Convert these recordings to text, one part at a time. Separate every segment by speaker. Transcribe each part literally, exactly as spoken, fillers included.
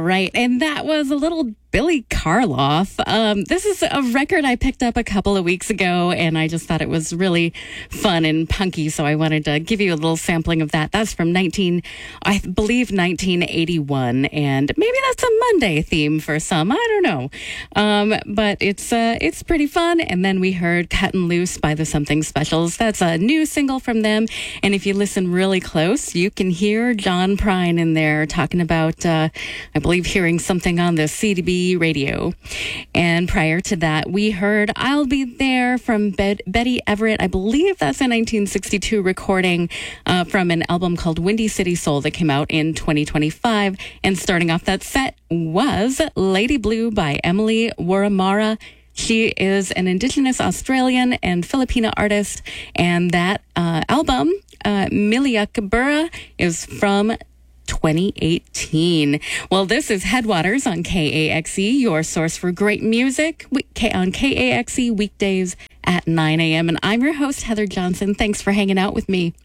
Speaker 1: right. And that was a little Billy Karloff. Um, this is a record I picked up a couple of weeks ago, and I just thought it was really fun and punky, so I wanted to give you a little sampling of that. That's from nineteen, I believe, nineteen eighty-one, and maybe that's a Monday theme for some. I don't know, um, but it's uh, it's pretty fun. And then we heard "Cuttin' Loose" by the Something Specials. That's a new single from them, and if you listen really close, you can hear John Prine in there talking about, uh, I believe, hearing something on the C D B radio. And prior to that, we heard "I'll Be There" from Bet- Betty Everett. I believe that's a nineteen sixty-two recording uh, from an album called Windy City Soul that came out in twenty twenty-five. And starting off that set was "Lady Blue" by Emily Waramara. She is an Indigenous Australian and Filipina artist, and that uh, album, uh, Miliakabura, is from twenty eighteen. Well, this is Headwaters on K A X E, your source for great music, on K A X E weekdays at nine a.m. And I'm your host, Heather Johnson. Thanks for hanging out with me.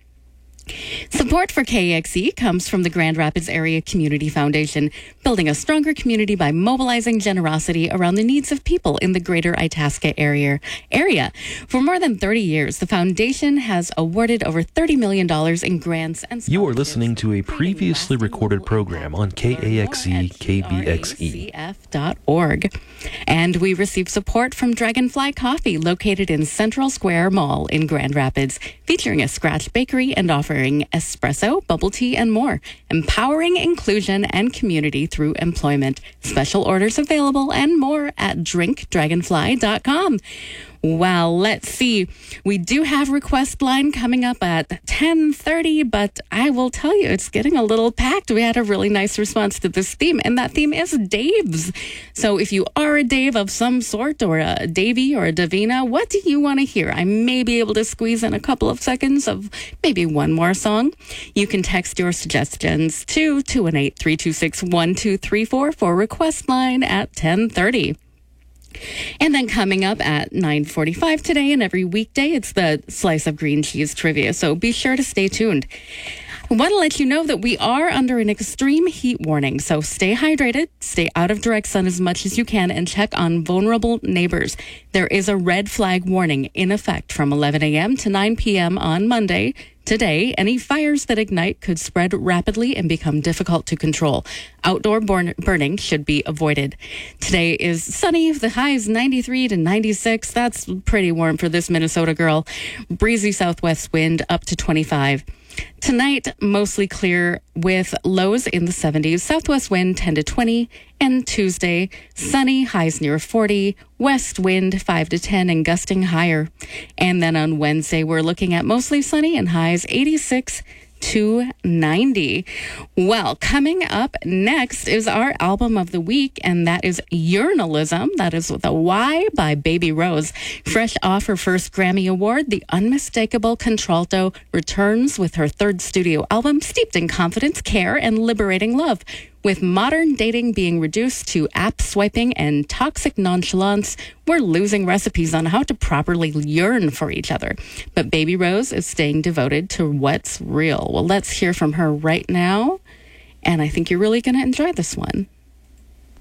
Speaker 1: Support for K A X E comes from the Grand Rapids Area Community Foundation, building a stronger community by mobilizing generosity around the needs of people in the greater Itasca area. area. For more than thirty years, the foundation has awarded over thirty million dollars in grants and scholarships.
Speaker 2: You are listening to a previously recorded program on K A X E K B X E.
Speaker 1: dot org. And we receive support from Dragonfly Coffee, located in Central Square Mall in Grand Rapids, featuring a scratch bakery and offering espresso, bubble tea, and more. Empowering inclusion and community through employment. Special orders available and more at drink dragonfly dot com. Well, let's see. We do have request line coming up at ten thirty, but I will tell you, it's getting a little packed. We had a really nice response to this theme, and that theme is Dave's. So if you are a Dave of some sort, or a Davey or a Davina, what do you want to hear? I may be able to squeeze in a couple of seconds of maybe one more song. You can text your suggestions to two one eight, three two six, one two three four for request line at ten thirty. And then coming up at nine forty-five today and every weekday, it's the Slice of Green Cheese Trivia. So be sure to stay tuned. I want to let you know that we are under an extreme heat warning. So stay hydrated, stay out of direct sun as much as you can, and check on vulnerable neighbors. There is a red flag warning in effect from eleven a.m. to nine p.m. on Monday. Today, any fires that ignite could spread rapidly and become difficult to control. Outdoor burn- burning should be avoided. Today is sunny. The high is ninety-three to ninety-six. That's pretty warm for this Minnesota girl. Breezy southwest wind up to twenty-five. Tonight, mostly clear with lows in the seventies, southwest wind ten to twenty, and Tuesday, sunny, highs near forty, west wind five to ten and gusting higher. And then on Wednesday, we're looking at mostly sunny and highs eighty-six to ninety. Well, coming up next is our album of the week, and that is Urinalism. That is with a Y by Baby Rose. Fresh off her first Grammy Award, the unmistakable contralto returns with her third studio album, steeped in confidence, care, and liberating love. With modern dating being reduced to app swiping and toxic nonchalance, we're losing recipes on how to properly yearn for each other. But Baby Rose is staying devoted to what's real. Well, let's hear from her right now, and I think you're really going to enjoy this one.